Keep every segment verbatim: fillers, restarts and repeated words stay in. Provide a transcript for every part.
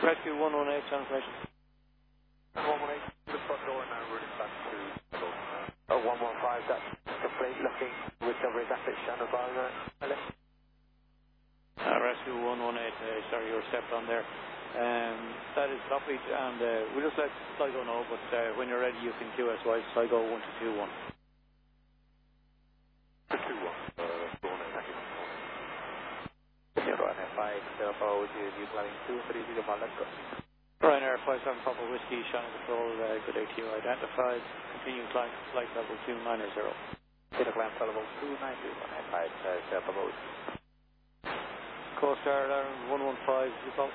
Rescue one one eight, channel information. one one eight, the front door now, running back to oh, one one five, that's complete, looking, recovery, that's it, channel five, uh, uh, Rescue one one eight, uh, sorry, you were stepped on there. Um, that is copied, and uh, we'll just let Sligo know, but uh, when you're ready, you can Q S Y Sligo one two two one. two one, uh, one one eight, thank you. Ryanair five seven four, with you, you flying two three zero one, let's go. Ryanair five seven Papa Whiskey, Channel Control, uh, good A T O identified, continue climb flight level two nine zero. Data climb level two nine zero, Ryanair five seven Papa Whiskey. Coast Guard Ireland one one five, you call?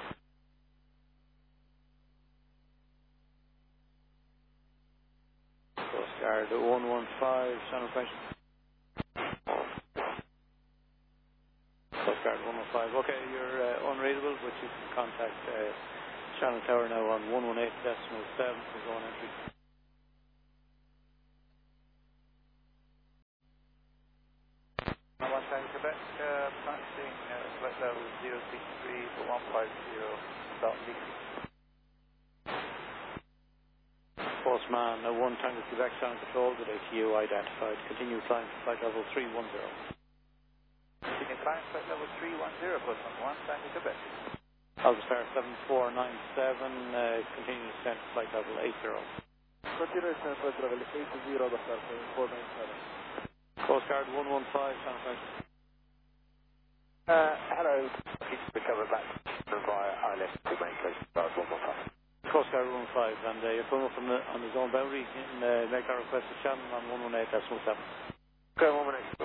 Coast Guard one one five, channel information. Coast Guard one one five, okay, you're uh, unreadable, but you can contact uh, Channel Tower now on one one eight decimal seven for zone entry. One time Quebec, uh, passing uh, flight level zero six three for one five zero, start leaving. Postman, uh, one Tango Quebec, Channel Control, good A T U identified, continue flying flight level three one zero. Continue climb flight level three one zero, Postman, one time Quebec. Alpha seven four nine seven, uh, continue descent flight level eight zero. Continuation flight level eight zero, Bastar four nine seven. Coast Guard one one five, channel information. Uh, hello, recover back via I L S to main place, start one one five. Coast Guard one one five, and uh, you're coming up on the, on the zone boundary, you can uh, make our request to Shannon on one one eight decimal seven. Okay, one one eight.